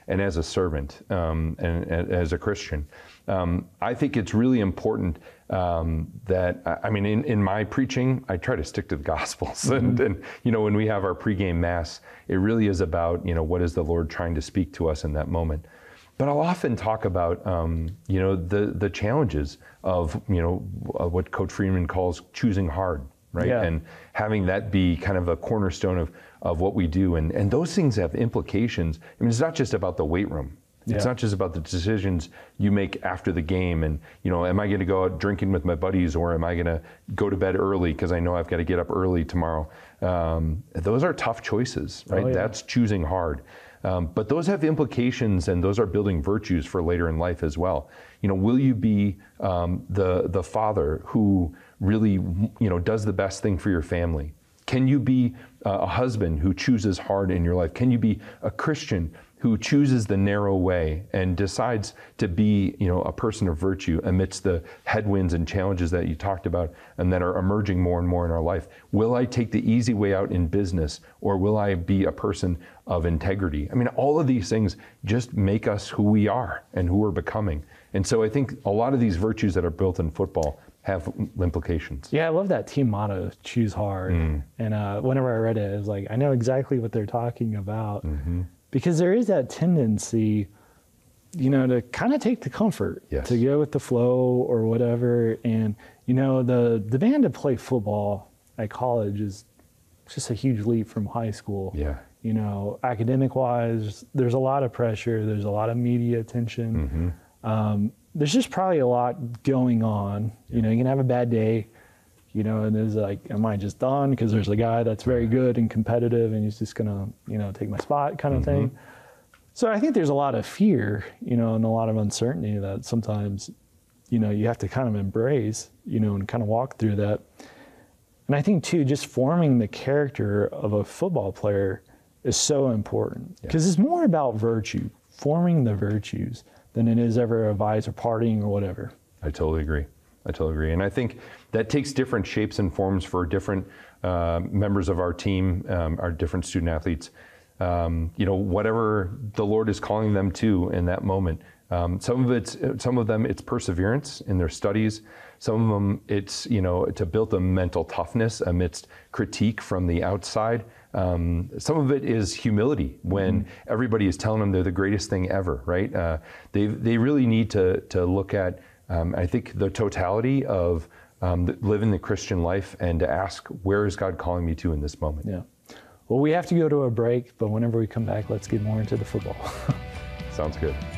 and as a servant, and as a Christian. I think it's really important that, I mean, in my preaching, I try to stick to the Gospels. And, you know, when we have our pregame Mass, it really is about, you know, what is the Lord trying to speak to us in that moment. But I'll often talk about, you know, the challenges of, you know, what Coach Freeman calls choosing hard, right? Yeah. And having that be kind of a cornerstone of what we do. And those things have implications. I mean, it's not just about the weight room. It's not just about the decisions you make after the game and, you know, am I going to go out drinking with my buddies, or am I going to go to bed early because I know I've got to get up early tomorrow? Those are tough choices, right? Oh, yeah. That's choosing hard. But those have implications, and those are building virtues for later in life as well. You know, will you be the father who really, you know, does the best thing for your family? Can you be a husband who chooses hard in your life? Can you be a Christian who chooses the narrow way and decides to be, you know, a person of virtue amidst the headwinds and challenges that you talked about and that are emerging more and more in our life? Will I take the easy way out in business, or will I be a person of integrity? I mean, all of these things just make us who we are and who we're becoming. And so I think a lot of these virtues that are built in football have implications. Yeah, I love that team motto, choose hard. And whenever I read it, I was like, I know exactly what they're talking about. Because there is that tendency, you know, to kind of take the comfort, to go with the flow or whatever. And, you know, the demand to play football at college is just a huge leap from high school. Yeah. You know, academic-wise, there's a lot of pressure. There's a lot of media attention. There's just probably a lot going on. You know, you can have a bad day, you know, and there's like, am I just done because there's a guy that's very good and competitive and he's just gonna, you know, take my spot kind of thing. So I think there's a lot of fear, you know, and a lot of uncertainty that sometimes, you know, you have to kind of embrace, you know, and kind of walk through that. And I think too, just forming the character of a football player is so important, because it's more about virtue, forming the virtues, than it is ever a vice or partying or whatever. I totally agree. I totally agree. And I think that takes different shapes and forms for different members of our team, our different student athletes. You know, whatever the Lord is calling them to in that moment. Some of them it's perseverance in their studies. Some of them it's, you know, to build a mental toughness amidst critique from the outside. Some of it is humility when everybody is telling them they're the greatest thing ever, right? They really need to look at, I think, the totality of living the Christian life and to ask, where is God calling me to in this moment? Yeah. Well, we have to go to a break, but whenever we come back, let's get more into the football. Sounds good.